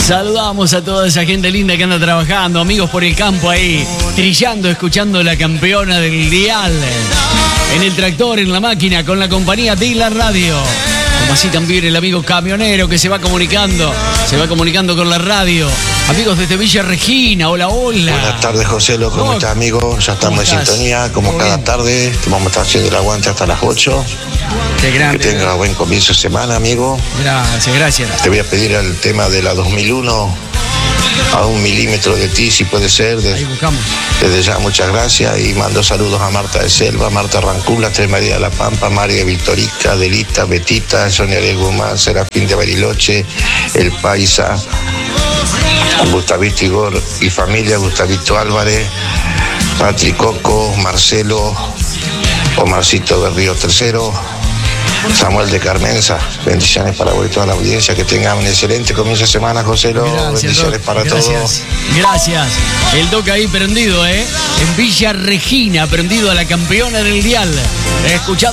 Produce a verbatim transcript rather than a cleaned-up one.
Saludamos a toda esa gente linda que anda trabajando, amigos por el campo ahí, trillando, escuchando la campeona del dial. En el tractor, en la máquina, con la compañía de la radio. Como así también el amigo camionero que se va comunicando, se va comunicando con la radio. Amigos desde Villa Regina, hola, hola. Buenas tardes, Joselo, ¿cómo Oh, estás, amigo? Ya estamos en estás? sintonía, como Muy cada bien. tarde. Te vamos a estar haciendo el aguante hasta las ocho. Qué Que grande. tengas buen comienzo de semana, amigo. Gracias, gracias. Te voy a pedir el tema de la dos mil uno a un milímetro de ti, si puede ser. Ahí Desde, buscamos. desde ya, muchas gracias. Y mando saludos a Marta de Selva, Marta Rancula, Tres María de la Pampa, María de Victorica, Adelita, Betita, Sonia de Guzmán, Serafín de Bariloche, El Paisa, Gustavito Igor y familia, Gustavito Álvarez, Patri Coco, Marcelo, Omarcito de Río Tercero, Samuel de Carmenza. Bendiciones para vos y toda la audiencia. Que tengan un excelente comienzo de semana, Joselo. Bendiciones Doc. para Gracias. todos. Gracias. El Doc ahí prendido, ¿eh? En Villa Regina, prendido a la campeona del dial. Escuchando.